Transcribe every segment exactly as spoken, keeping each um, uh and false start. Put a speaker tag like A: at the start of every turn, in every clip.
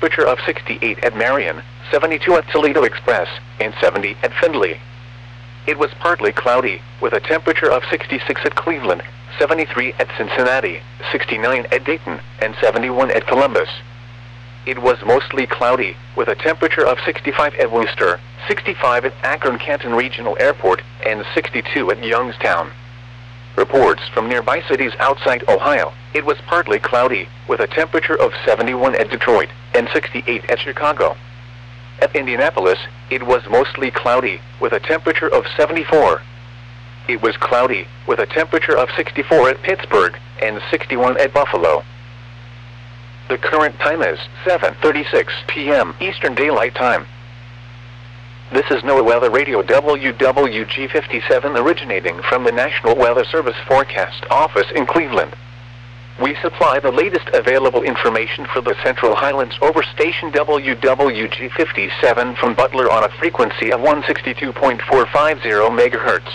A: temperature of sixty-eight at Marion, seventy-two at Toledo Express, and seventy at Findlay. It was partly cloudy, with a temperature of sixty-six at Cleveland, seventy-three at Cincinnati, sixty-nine at Dayton, and seventy-one at Columbus. It was mostly cloudy, with a temperature of sixty-five at Worcester, sixty-five at Akron-Canton Regional Airport, and sixty-two at Youngstown. Reports from nearby cities outside Ohio. It was partly cloudy, with a temperature of seventy-one at Detroit, and sixty-eight at Chicago. At Indianapolis, it was mostly cloudy, with a temperature of seventy-four. It was cloudy, with a temperature of sixty-four at Pittsburgh, and sixty-one at Buffalo. The current time is seven thirty-six p m Eastern Daylight Time. This is NOAA Weather Radio W W G fifty-seven originating from the National Weather Service Forecast Office in Cleveland. We supply the latest available information for the Central Highlands over station W W G fifty-seven from Butler on a frequency of one sixty-two point four five zero megahertz.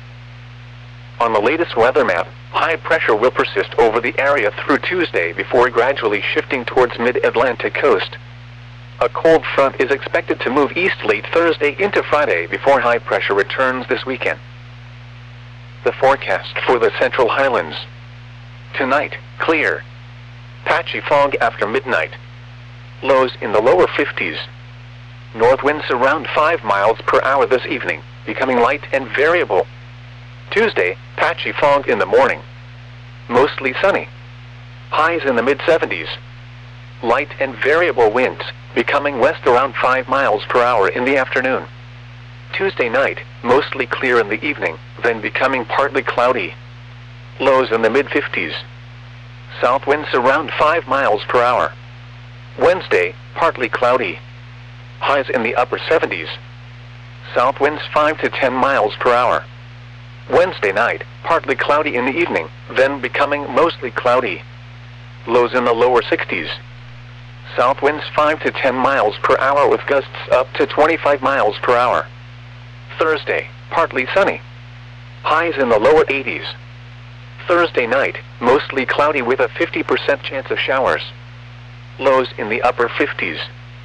A: On the latest weather map, high pressure will persist over the area through Tuesday before gradually shifting towards mid-Atlantic coast. A cold front is expected to move east late Thursday into Friday before high pressure returns this weekend. The forecast for the Central Highlands. Tonight, clear. Patchy fog after midnight. Lows in the lower fifties. North winds around five miles per hour this evening, becoming light and variable. Tuesday, patchy fog in the morning. Mostly sunny. Highs in the mid seventies. Light and variable winds, becoming west around five miles per hour in the afternoon. Tuesday night, mostly clear in the evening, then becoming partly cloudy. Lows in the mid fifties. South winds around five miles per hour. Wednesday, partly cloudy. Highs in the upper seventies. South winds five to ten miles per hour. Wednesday night, partly cloudy in the evening, then becoming mostly cloudy. Lows in the lower sixties. South winds five to ten miles per hour with gusts up to twenty-five miles per hour. Thursday, partly sunny. Highs in the lower eighties. Thursday night, mostly cloudy with a fifty percent chance of showers. Lows in the upper fifties.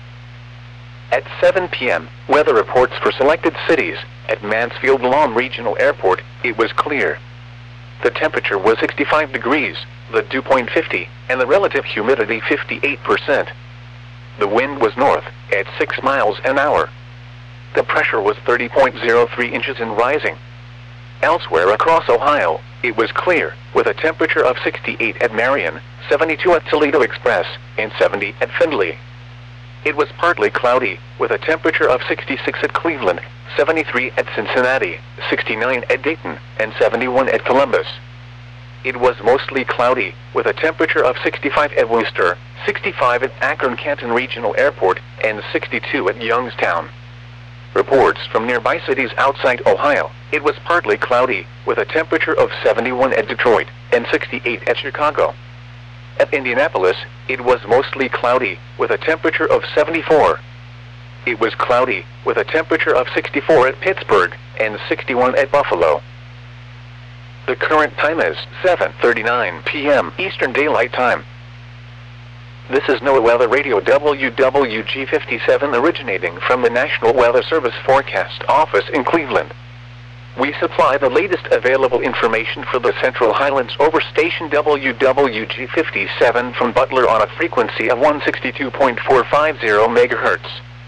A: At seven p m, weather reports for selected cities. At Mansfield Lawn Regional Airport, it was clear. The temperature was sixty-five degrees, the dew point fifty, and the relative humidity fifty-eight percent. The wind was north, at six miles an hour. The pressure was thirty point zero three inches and rising. Elsewhere across Ohio, it was clear, with a temperature of sixty-eight at Marion, seventy-two at Toledo Express, and seventy at Findlay. It was partly cloudy, with a temperature of sixty-six at Cleveland, seventy-three at Cincinnati, sixty-nine at Dayton, and seventy-one at Columbus. It was mostly cloudy, with a temperature of sixty-five at Worcester, sixty-five at Akron-Canton Regional Airport, and sixty-two at Youngstown. Reports from nearby cities outside Ohio. It was partly cloudy, with a temperature of seventy-one at Detroit, and sixty-eight at Chicago. At Indianapolis, it was mostly cloudy, with a temperature of seventy-four. It was cloudy, with a temperature of sixty-four at Pittsburgh, and sixty-one at Buffalo. The current time is seven thirty-nine p m Eastern Daylight Time. This is NOAA Weather Radio W W G fifty-seven originating from the National Weather Service Forecast Office in Cleveland. We supply the latest available information for the Central Highlands over station W W G fifty-seven from Butler on a frequency of one sixty-two point four five zero megahertz.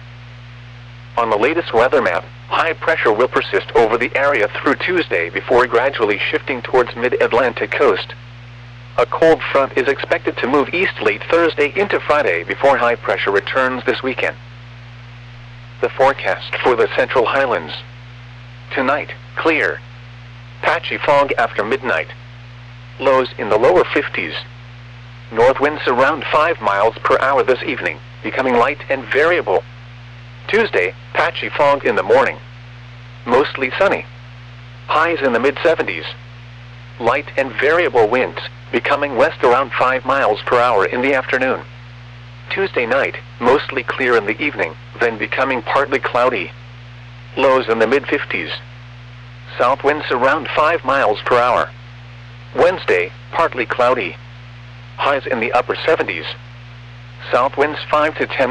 A: On the latest weather map, high pressure will persist over the area through Tuesday before gradually shifting towards mid-Atlantic coast. A cold front is expected to move east late Thursday into Friday before high pressure returns this weekend. The forecast for the Central Highlands. Tonight, clear. Patchy fog after midnight. Lows in the lower fifties. North winds around five miles per hour this evening, becoming light and variable. Tuesday, patchy fog in the morning. Mostly sunny. Highs in the mid seventies. Light and variable winds, becoming west around five miles per hour in the afternoon. Tuesday night, mostly clear in the evening, then becoming partly cloudy. Lows in the mid fifties. South winds around five miles per hour. Wednesday, partly cloudy. Highs in the upper seventies. South winds five to ten